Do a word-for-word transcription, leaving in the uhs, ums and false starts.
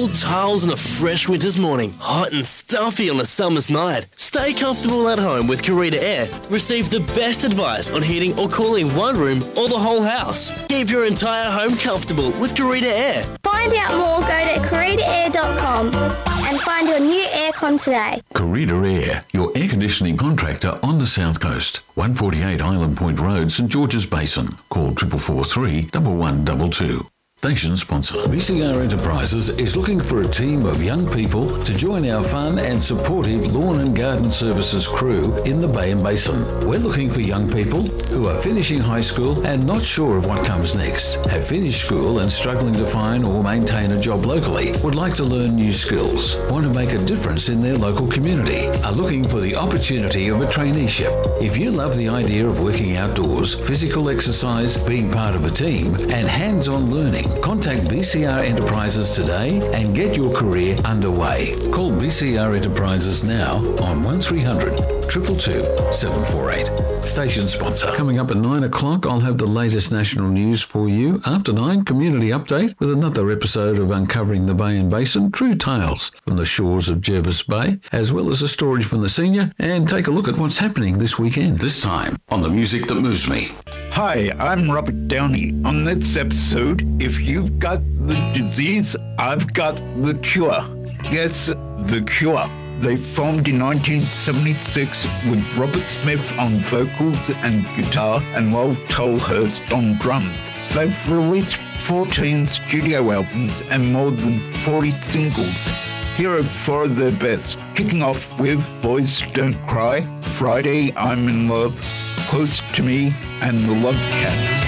Cold tiles on a fresh winter's morning. Hot and stuffy on a summer's night. Stay comfortable at home with Carita Air. Receive the best advice on heating or cooling one room or the whole house. Keep your entire home comfortable with Carita Air. Find out more, go to carita air dot com and find your new aircon today. Carita Air, your air conditioning contractor on the South Coast. one forty-eight Island Point Road, St George's Basin. Call triple four three, one one two two. Station sponsor. B C R Enterprises is looking for a team of young people to join our fun and supportive lawn and garden services crew in the Bay and Basin. We're looking for young people who are finishing high school and not sure of what comes next, have finished school and struggling to find or maintain a job locally, would like to learn new skills, want to make a difference in their local community, are looking for the opportunity of a traineeship. If you love the idea of working outdoors, physical exercise, being part of a team, and hands-on learning, contact B C R Enterprises today and get your career underway. Call B C R Enterprises now on one three hundred, two two two, seven four eight. Station sponsor. Coming up at nine o'clock, I'll have the latest national news for you. After nine, community update with another episode of Uncovering the Bay and Basin, true tales from the shores of Jervis Bay, as well as a story from the senior, and take a look at what's happening this weekend. This time on The Music That Moves Me. Hi, I'm Robert Downey. On this episode, if you've got the disease, I've got the cure. Yes, the cure. They formed in nineteen seventy-six with Robert Smith on vocals and guitar and Lowell Tolhurst on drums. They've released fourteen studio albums and more than forty singles. Here are four of their best, kicking off with Boys Don't Cry, Friday I'm in Love, Close to Me, and The Love Cats.